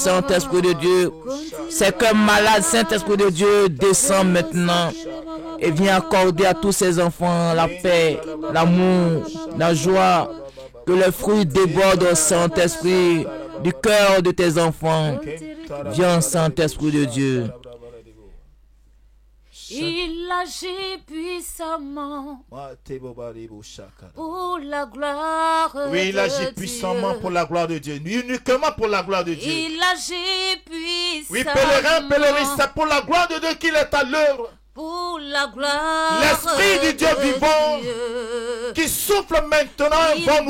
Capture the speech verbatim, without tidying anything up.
Saint-Esprit de Dieu, ces cœurs malades, Saint-Esprit de Dieu, descend maintenant et viens accorder à tous ces enfants la paix, l'amour, la joie, que les fruits débordent, Saint-Esprit, du cœur de tes enfants. Viens, Saint-Esprit de Dieu. Il agit puissamment pour la gloire de Dieu. Oui, il agit puissamment pour la gloire de Dieu. Uniquement pour la gloire de Dieu. Il agit puissamment. Oui, pèlerin, pèlerin, c'est pour la gloire de Dieu qu'il est à l'œuvre. Pour la gloire l'Esprit du Dieu vivant Dieu. qui souffle maintenant Il va nous